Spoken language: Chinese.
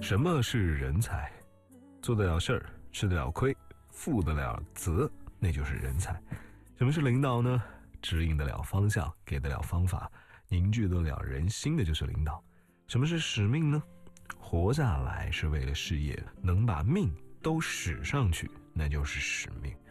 什么是人才？做得了事儿，吃得了亏，负得了责，那就是人才。什么是领导呢？指引得了方向，给得了方法，凝聚得了人心的就是领导。什么是使命呢？活下来是为了事业，能把命都使上去，那就是使命。